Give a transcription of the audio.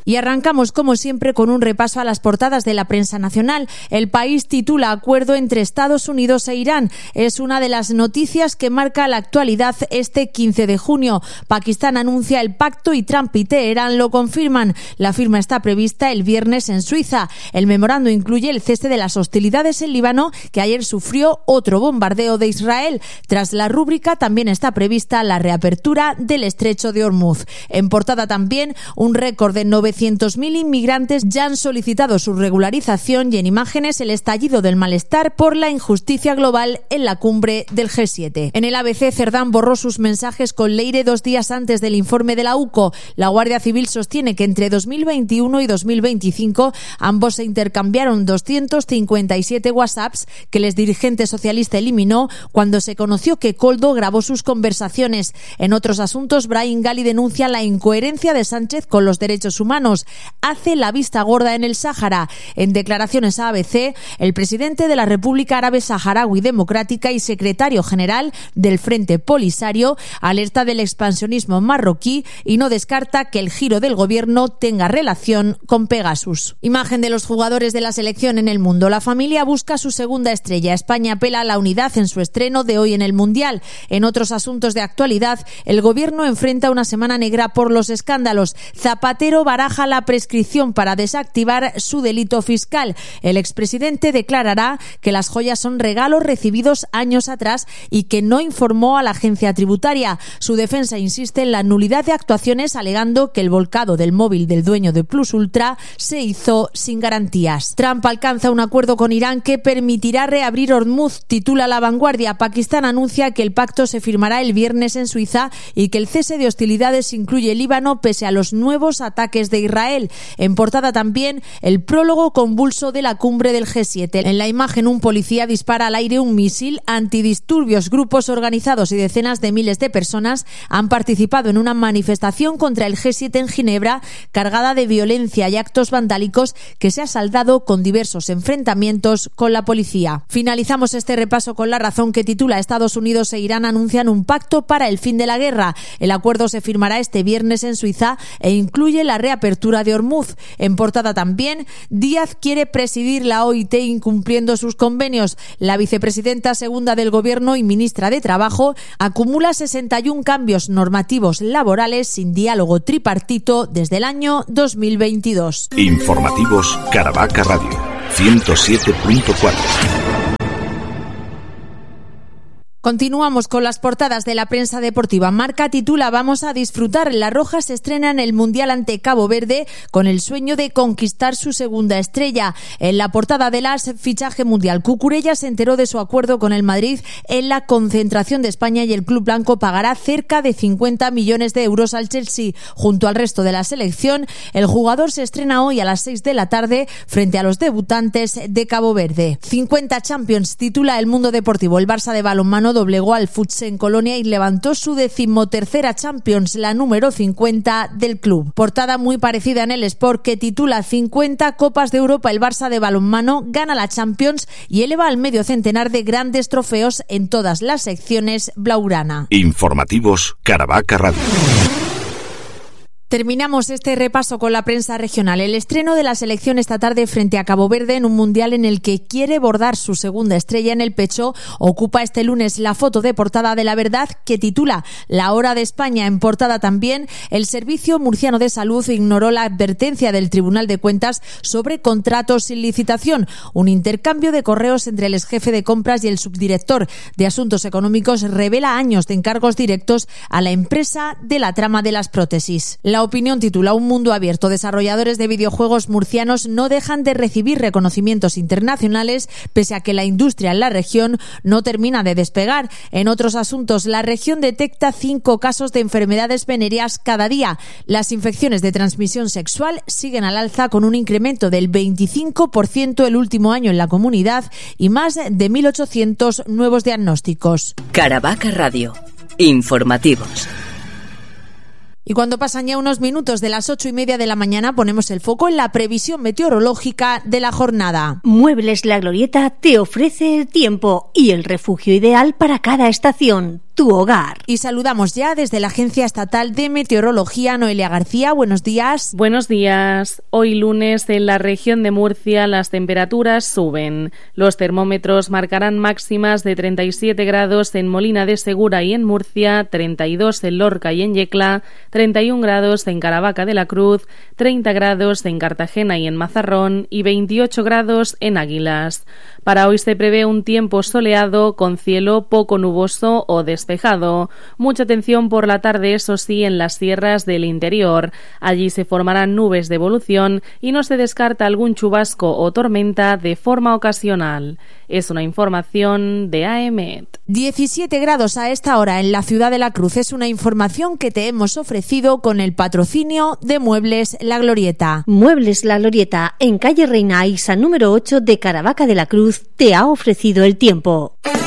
Y arrancamos, como siempre, con un repaso a las portadas de la prensa nacional. El País titula Acuerdo entre Estados Unidos e Irán. Es una de las noticias que marca la actualidad este 15 de junio. Pakistán anuncia el pacto y Trump y Teherán lo confirman. La firma está prevista el viernes en Suiza. El memorando incluye el cese de las hostilidades en Líbano, que ayer sufrió otro bombardeo de Israel. Tras la rúbrica también está prevista la reapertura del estrecho de Hormuz. En portada también un récord de 900.000 inmigrantes ya han solicitado su regularización y en imágenes el estallido del malestar por la injusticia global en la cumbre del G7. En el ABC, Cerdán borró sus mensajes con Leire 2 días antes del informe de la UCO. La Guardia Civil sostiene que entre 2021 y 2025 ambos se intercambiaron 257 WhatsApps que el exdirigente socialista eliminó cuando se conoció que Koldo grabó sus conversaciones. En otros asuntos, Brahim Ghali denuncia la incoherencia de Sánchez con los derechos humanos. Hace la vista gorda en el Sáhara. En declaraciones a ABC, el presidente de la República Árabe Saharaui Democrática y secretario general del Frente Polisario alerta del expansionismo marroquí y no descarta que el giro del gobierno tenga relación con Pegasus. Imagen de los jugadores de la selección en el mundo. La familia busca su segunda estrella. España apela a la unidad en su estreno de hoy en el Mundial. En otros asuntos de actualidad, el gobierno enfrenta una semana negra por los escándalos. Zapatero baraja la prescripción para desactivar su delito fiscal. El expresidente declarará que las joyas son regalos recibidos años atrás y que no informó a la agencia tributaria. Su defensa insiste en la nulidad de actuaciones, alegando que el volcado del móvil del dueño de Plus Ultra se hizo sin garantías. Trump alcanza un acuerdo con Irán que permitirá reabrir Hormuz, titula La Vanguardia. Pakistán anuncia que el pacto se firmará el viernes en Suiza y que el cese de hostilidades incluye el Líbano pese a los nuevos ataques de Israel. En portada también el prólogo convulso de la cumbre del G7. En la imagen, un policía dispara al aire un misil antidisturbios. Grupos organizados y decenas de miles de personas han participado en una manifestación contra el G7 en Ginebra, cargada de violencia y actos vandálicos que se ha saldado con diversos enfrentamientos con la policía. Finalizamos este repaso con La Razón, que titula Estados Unidos e Irán anuncian un pacto para el fin de la guerra. El acuerdo se firmará este viernes en Suiza e incluye la reapertura de Hormuz. En portada también, Díaz quiere presidir la OIT incumpliendo sus convenios. La vicepresidenta segunda del Gobierno y ministra de Trabajo acumula 61 cambios normativos laborales sin diálogo tripartito desde el año 2022. Informativos Caravaca Radio 107.4. Continuamos con las portadas de la prensa deportiva. Marca titula Vamos a disfrutar. La Roja se estrena en el Mundial ante Cabo Verde con el sueño de conquistar su segunda estrella. En la portada de las fichaje mundial, Cucurella se enteró de su acuerdo con el Madrid en la concentración de España y el club blanco pagará cerca de 50 millones de euros al Chelsea. Junto al resto de la selección, el jugador se estrena hoy a las 6 de la tarde frente a los debutantes de Cabo Verde. 50 Champions titula El Mundo Deportivo. El Barça de balonmano doblegó al Futse en Colonia y levantó su 13ª Champions, la número 50 del club. Portada muy parecida en el Sport, que titula 50 Copas de Europa. El Barça de balonmano gana la Champions y eleva al medio centenar de grandes trofeos en todas las secciones blaugrana. Informativos Caravaca Radio. Terminamos este repaso con la prensa regional. El estreno de la selección esta tarde frente a Cabo Verde en un mundial en el que quiere bordar su segunda estrella en el pecho ocupa este lunes la foto de portada de La Verdad, que titula La Hora de España. En portada también, el Servicio Murciano de Salud ignoró la advertencia del Tribunal de Cuentas sobre contratos sin licitación. Un intercambio de correos entre el exjefe de compras y el subdirector de Asuntos Económicos revela años de encargos directos a la empresa de la trama de las prótesis. La Opinión titula Un mundo abierto. Desarrolladores de videojuegos murcianos no dejan de recibir reconocimientos internacionales pese a que la industria en la región no termina de despegar. En otros asuntos, la región detecta 5 casos de enfermedades venéreas cada día. Las infecciones de transmisión sexual siguen al alza con un incremento del 25% el último año en la comunidad y más de 1.800 nuevos diagnósticos. Caravaca Radio. Informativos. Y cuando pasan ya unos minutos de las 8:30 de la mañana, ponemos el foco en la previsión meteorológica de la jornada. Muebles La Glorieta te ofrece el tiempo y el refugio ideal para cada estación. Tu hogar. Y saludamos ya desde la Agencia Estatal de Meteorología, Noelia García. Buenos días. Buenos días. Hoy lunes en la región de Murcia las temperaturas suben. Los termómetros marcarán máximas de 37 grados en Molina de Segura y en Murcia, 32 en Lorca y en Yecla, 31 grados en Caravaca de la Cruz, 30 grados en Cartagena y en Mazarrón y 28 grados en Águilas. Para hoy se prevé un tiempo soleado con cielo poco nuboso o despejado. Mucha atención por la tarde, eso sí, en las sierras del interior. Allí se formarán nubes de evolución y no se descarta algún chubasco o tormenta de forma ocasional. Es una información de AEMET. 17 grados a esta hora en la ciudad de La Cruz. Es una información que te hemos ofrecido con el patrocinio de Muebles La Glorieta. Muebles La Glorieta, en calle Reina Aixa número 8 de Caravaca de la Cruz, te ha ofrecido el tiempo.